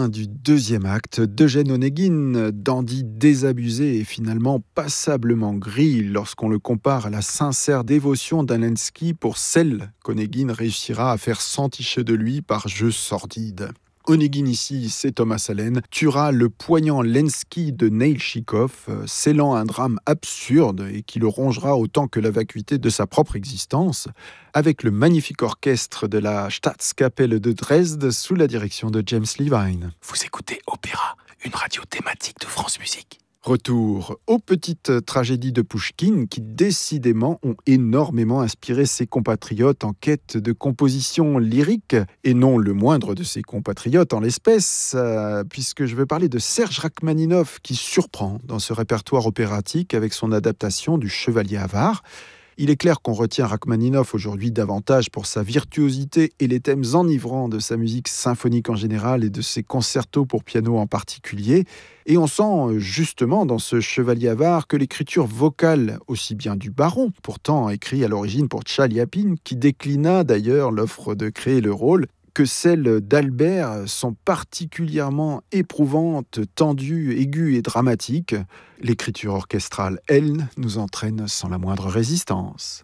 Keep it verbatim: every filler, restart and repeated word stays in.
fin du deuxième acte d'Eugène Onégine, dandy désabusé et finalement passablement gris lorsqu'on le compare à la sincère dévotion d'un Lenski pour celle qu'Onégine réussira à faire s'enticher de lui par jeux sordides. Onégine ici, c'est Thomas Allen, tuera le poignant Lenski de Neil Chikov, scellant un drame absurde et qui le rongera autant que la vacuité de sa propre existence, avec le magnifique orchestre de la Staatskapelle de Dresde sous la direction de James Levine. Vous écoutez Opéra, une radio thématique de France Musique. Retour aux petites tragédies de Pouchkine qui décidément ont énormément inspiré ses compatriotes en quête de composition lyrique, et non le moindre de ses compatriotes en l'espèce, euh, puisque je veux parler de Serge Rachmaninov qui surprend dans ce répertoire opératique avec son adaptation du Chevalier Avare. Il est clair qu'on retient Rachmaninov aujourd'hui davantage pour sa virtuosité et les thèmes enivrants de sa musique symphonique en général et de ses concertos pour piano en particulier. Et on sent justement dans ce Chevalier Avare que l'écriture vocale, aussi bien du baron, pourtant écrit à l'origine pour Tchaliapine, qui déclina d'ailleurs l'offre de créer le rôle, que celles d'Albert sont particulièrement éprouvantes, tendues, aiguës et dramatiques. L'écriture orchestrale, elle, nous entraîne sans la moindre résistance.